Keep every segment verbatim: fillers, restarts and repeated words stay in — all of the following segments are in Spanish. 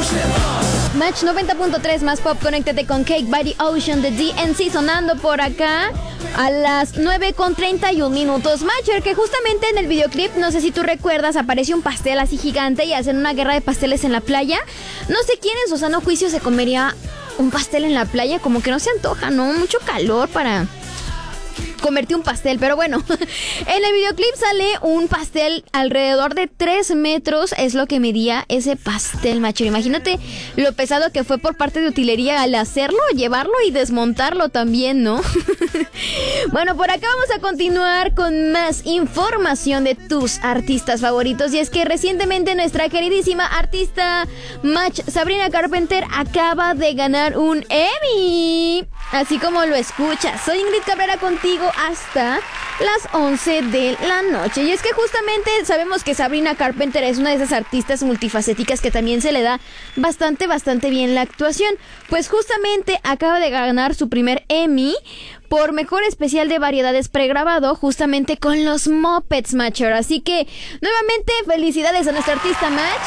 Match noventa punto tres más pop, conéctate con Cake by the Ocean de D N C sonando por acá a las nueve con treinta y un minutos. Matcher, que justamente en el videoclip, no sé si tú recuerdas, aparece un pastel así gigante y hacen una guerra de pasteles en la playa. No sé quién en su sano juicio se comería un pastel en la playa, como que no se antoja, ¿no? Mucho calor para comerte un pastel, pero bueno, en el videoclip sale un pastel alrededor de tres metros, es lo que medía ese pastel, macho. Imagínate lo pesado que fue por parte de utilería al hacerlo, llevarlo y desmontarlo también, ¿no? Bueno, por acá vamos a continuar con más información de tus artistas favoritos, y es que recientemente nuestra queridísima artista Match, Sabrina Carpenter, acaba de ganar un Emmy, así como lo escuchas. Soy Ingrid Cabrera contigo hasta las once de la noche. Y es que justamente sabemos que Sabrina Carpenter es una de esas artistas multifacéticas que también se le da bastante, bastante bien la actuación. Pues justamente acaba de ganar su primer Emmy por mejor especial de variedades pregrabado, justamente con los Muppets, Matcher. Así que, nuevamente, felicidades a nuestra artista Match,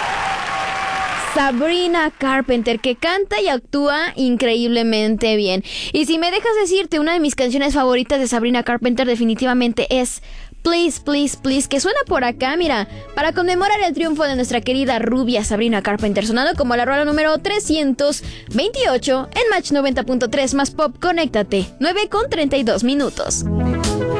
Sabrina Carpenter, que canta y actúa increíblemente bien. Y si me dejas decirte, una de mis canciones favoritas de Sabrina Carpenter definitivamente es Please, Please, Please, que suena por acá, mira, para conmemorar el triunfo de nuestra querida rubia Sabrina Carpenter, sonando como la rola número trescientos veintiocho en Match noventa punto tres más pop, conéctate, nueve con treinta y dos minutos.